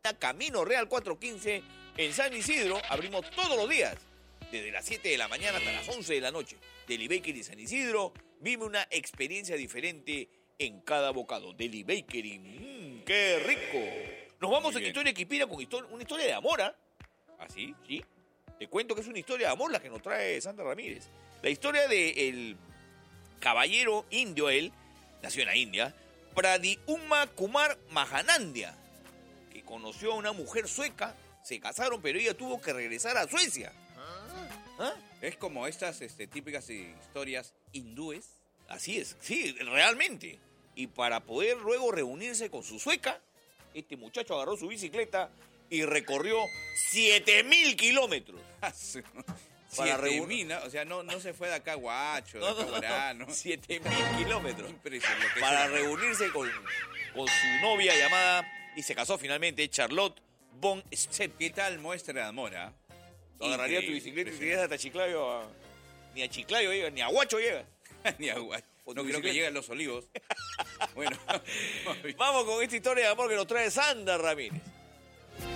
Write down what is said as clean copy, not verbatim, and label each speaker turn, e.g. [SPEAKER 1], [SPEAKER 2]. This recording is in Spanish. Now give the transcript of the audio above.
[SPEAKER 1] Camino Real 415 en San Isidro. Abrimos todos los días, desde las 7 de la mañana hasta las 11 de la noche. Deli Bakery San Isidro, vive una experiencia diferente en cada bocado. Deli Bakery, ¡qué rico! Nos vamos en Historia Equipira con una historia de amor, ¿ah? ¿Así? Sí. Te cuento que es una historia de amor la que nos trae Sandra Ramírez. La historia del caballero indio, él, nació en la India, Pradyumna Kumar Mahanandia, que conoció a una mujer sueca, se casaron, pero ella tuvo que regresar a Suecia. ¿Ah?
[SPEAKER 2] Es como estas típicas historias hindúes.
[SPEAKER 1] Así es, sí, realmente. Y para poder luego reunirse con su sueca, este muchacho agarró su bicicleta y recorrió 7.000 kilómetros.
[SPEAKER 2] Para reunir, o sea, no se fue de acá a Guacho, de acá a Guará, ¿no?
[SPEAKER 1] 7.000 kilómetros.
[SPEAKER 2] Impresionante.
[SPEAKER 1] Para reunirse con su novia llamada, y se casó finalmente, Charlotte von Stepp.
[SPEAKER 2] ¿Qué tal muestra de amor, ah?
[SPEAKER 1] Agarraría tu bicicleta y te irías hasta Chiclayo. Ni a Chiclayo llega, ni a Guacho llega.
[SPEAKER 2] Ni a Guacho. No creo que lleguen Los Olivos. Bueno,
[SPEAKER 1] vamos con esta historia de amor que nos trae Sandra Ramírez.